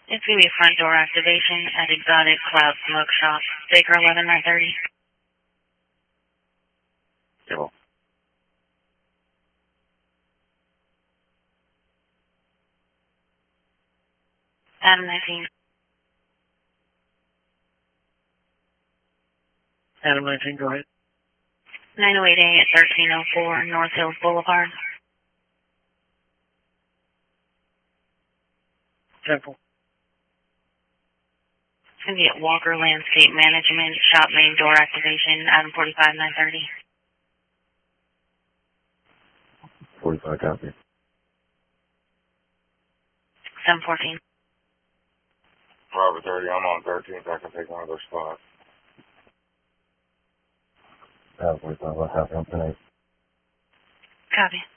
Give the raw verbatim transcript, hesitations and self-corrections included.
It's going to be a front door activation at Exotic Cloud Smoke Shop, Baker eleven nine thirty. Cool. Adam nineteen. Adam nineteen, go ahead. nine oh eight A at thirteen oh four North Hills Boulevard. Temple. It's going to be at Walker Landscape Management, shop main door activation, Adam forty-five nine thirty. forty-five, copy. seven fourteen. Robert thirty, I'm on thirteenth. I can take one of those spots. Uh, forty-five, I'll copy on tonight. Copy.